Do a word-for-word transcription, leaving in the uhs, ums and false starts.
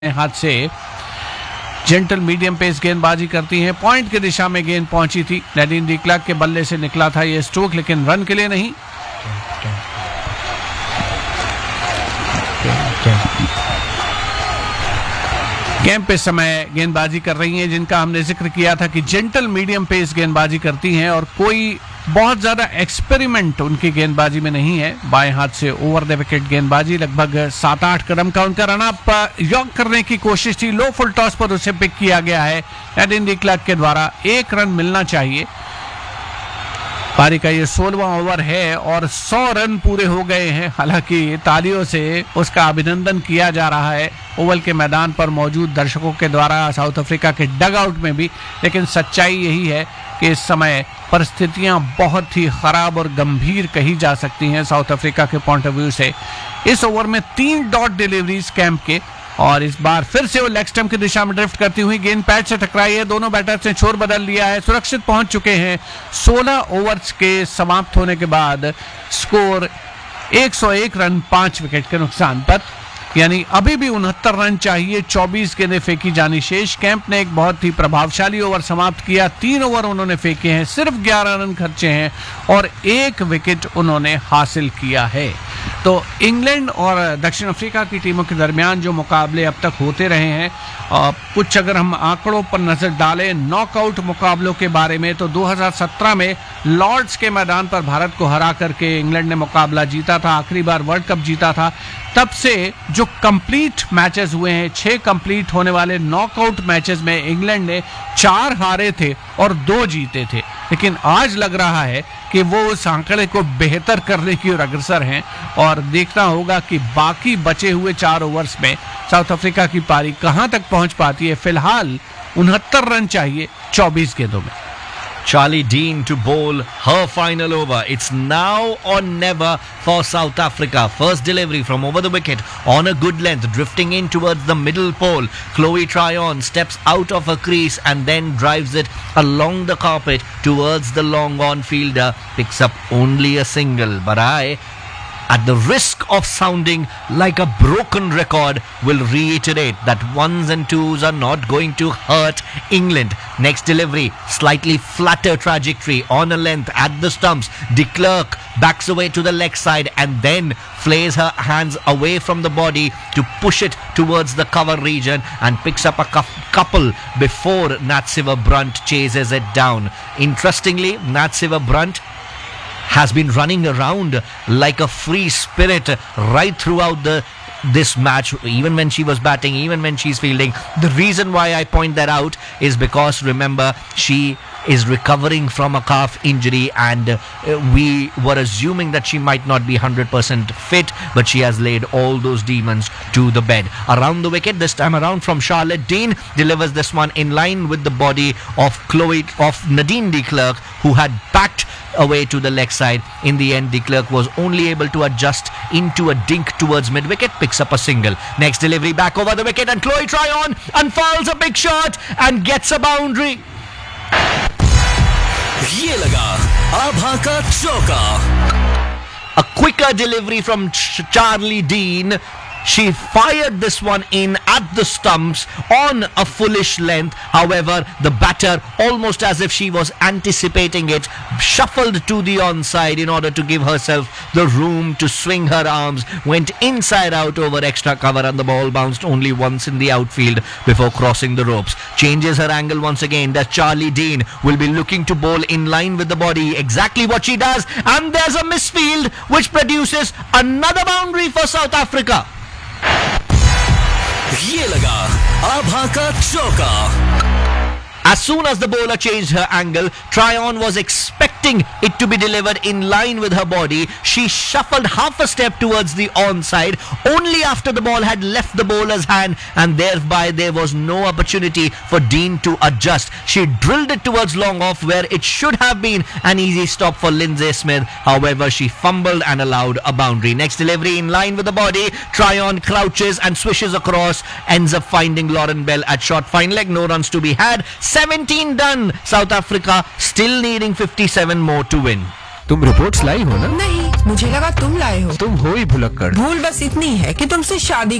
हाथ से gentle medium pace गेंदबाजी करती हैं। पॉइंट की दिशा में गेंद पहुंची थी। नदीन डी क्लर्क के बल्ले से निकला था ये स्ट्रोक, लेकिन रन के लिए नहीं। कैंप इस समय गेंदबाजी कर रही हैं, जिनका हमने जिक्र किया था कि जेंटल मीडियम पेस गेंदबाजी करती हैं और कोई बहुत ज्यादा एक्सपेरिमेंट उनकी गेंदबाजी में नहीं है। बाएं हाथ से ओवर द विकेट गेंदबाजी, लगभग सात आठ कदम का उनका रन अप यॉर्क करने की कोशिश थी। लो फुल टॉस पर उसे पिक किया गया है नदीन डी क्लर्क के द्वारा। एक रन मिलना चाहिए। पारी का ये सोलहवां ओवर है और सौ रन पूरे हो गए हैं। हालांकि तालियों से उसका अभिनंदन किया जा रहा है ओवल के मैदान पर मौजूद दर्शकों के द्वारा, साउथ अफ्रीका के डग आउट में भी। लेकिन सच्चाई यही है कि इस समय परिस्थितियां बहुत ही खराब और गंभीर कही जा सकती हैं साउथ अफ्रीका के पॉइंट ऑफ व्यू से। इस ओवर में तीन डॉट डिलीवरीज कैंप के, और इस बार फिर से वो लेग स्टंप की दिशा में ड्रिफ्ट करती हुई गेंद पैड से टकराई है। दोनों बैटर्स ने छोर बदल लिया है, सुरक्षित पहुंच चुके हैं। सोलह ओवर्स के समाप्त होने के बाद स्कोर एक सौ एक रन पांच विकेट के नुकसान पर, यानी अभी भी उनहत्तर रन चाहिए। चौबीस गेंदें फेंकी जानी शेष। कैंप ने एक बहुत ही प्रभावशाली ओवर समाप्त किया। तीन ओवर उन्होंने फेंके हैं, सिर्फ ग्यारह रन खर्चे हैं और एक विकेट उन्होंने हासिल किया है। तो इंग्लैंड और दक्षिण अफ्रीका की टीमों के दरमियान जो मुकाबले अब तक होते रहे हैं, आ, कुछ अगर हम आंकड़ों पर नजर डालें नॉकआउट मुकाबलों के बारे में, तो दो हज़ार सत्रह में लॉर्ड्स के मैदान पर भारत को हरा करके इंग्लैंड ने मुकाबला जीता था। आखिरी बार वर्ल्ड कप जीता था। तब से जो कंप्लीट मैचेस हुए हैं, छह कंप्लीट होने वाले नॉकआउट मैचेस में इंग्लैंड ने चार हारे थे और दो जीते थे। लेकिन आज लग रहा है कि वो उस आंकड़े को बेहतर करने की ओर अग्रसर हैं और देखना होगा कि बाकी बचे हुए चार ओवर्स में साउथ अफ्रीका की पारी कहां तक पहुंच पाती है। फिलहाल उनहत्तर रन चाहिए चौबीस गेंदों में। Charlie Dean to bowl her final over. It's now or never for South Africa. First delivery from over the wicket on a good length, drifting in towards the middle pole. Chloe Tryon steps out of her crease and then drives it along the carpet towards the long on fielder. Picks up only a single, but I, at the risk of sounding like a broken record, will reiterate that ones and twos are not going to hurt England. Next delivery, slightly flatter trajectory on a length at the stumps. De Klerk backs away to the leg side and then flays her hands away from the body to push it towards the cover region and picks up a couple before Natsiva Brunt chases it down. Interestingly, Natsiva Brunt has been running around like a free spirit right throughout the this match, even when she was batting, even when she's fielding. The reason why I point that out is because, remember, she is recovering from a calf injury and uh, we were assuming that she might not be one hundred percent fit, but she has laid all those demons to the bed. Around the wicket this time around from Charlotte Dean, delivers this one in line with the body of Chloe of Nadine de Klerk, who had backed away to the leg side. In the end, de Klerk was only able to adjust into a dink towards mid wicket, picks up a single. Next delivery back over the wicket and Chloe Tryon unfurls a big shot and gets a boundary. ये लगा आभा का चौका. A quicker delivery from Ch- Charlie Dean. She fired this one in at the stumps on a foolish length. However, the batter, almost as if she was anticipating it, shuffled to the onside in order to give herself the room to swing her arms, went inside out over extra cover, and the ball bounced only once in the outfield before crossing the ropes. Changes her angle once again. That Charlie Dean will be looking to bowl in line with the body, exactly what she does, and there's a misfield which produces another boundary for South Africa. ये लगा आभा का चौका. As soon as the bowler changed her angle, Tryon was expecting it to be delivered in line with her body. She shuffled half a step towards the onside only after the ball had left the bowler's hand, and thereby there was no opportunity for Dean to adjust. She drilled it towards long off where it should have been an easy stop for Lindsay Smith. However, she fumbled and allowed a boundary. Next delivery in line with the body. Tryon crouches and swishes across, ends up finding Lauren Bell at short fine leg. No runs to be had. seventeen done. South Africa still needing fifty-seven more to win. तुम reports लाई हो ना? नहीं, मुझे लगा तुम लाए हो. तुम हो ही भुलक्कड़. भूल बस इतनी है कि तुमसे शादी